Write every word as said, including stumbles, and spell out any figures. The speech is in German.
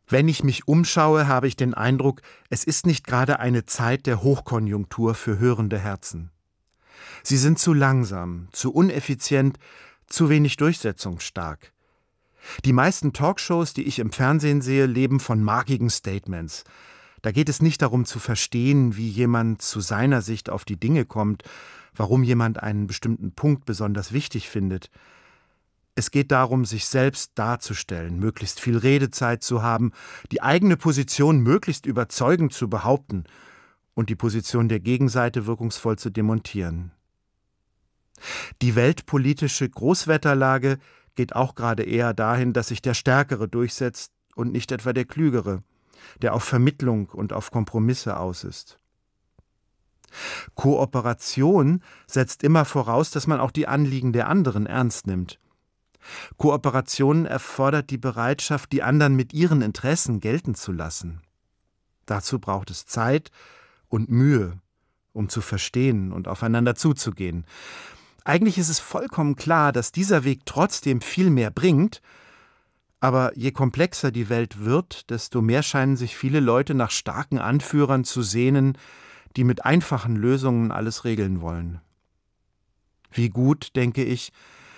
Wenn ich mich umschaue, habe ich den Eindruck, es ist nicht gerade eine Zeit der Hochkonjunktur für hörende Herzen. Sie sind zu langsam, zu uneffizient, zu wenig durchsetzungsstark. Die meisten Talkshows, die ich im Fernsehen sehe, leben von markigen Statements. Da geht es nicht darum zu verstehen, wie jemand zu seiner Sicht auf die Dinge kommt, warum jemand einen bestimmten Punkt besonders wichtig findet. Es geht darum, sich selbst darzustellen, möglichst viel Redezeit zu haben, die eigene Position möglichst überzeugend zu behaupten und die Position der Gegenseite wirkungsvoll zu demontieren. Die weltpolitische Großwetterlage geht auch gerade eher dahin, dass sich der Stärkere durchsetzt und nicht etwa der Klügere, der auf Vermittlung und auf Kompromisse aus ist. Kooperation setzt immer voraus, dass man auch die Anliegen der anderen ernst nimmt. Kooperation erfordert die Bereitschaft, die anderen mit ihren Interessen gelten zu lassen. Dazu braucht es Zeit und Mühe, um zu verstehen und aufeinander zuzugehen. Eigentlich ist es vollkommen klar, dass dieser Weg trotzdem viel mehr bringt, aber je komplexer die Welt wird, desto mehr scheinen sich viele Leute nach starken Anführern zu sehnen, die mit einfachen Lösungen alles regeln wollen. Wie gut, denke ich,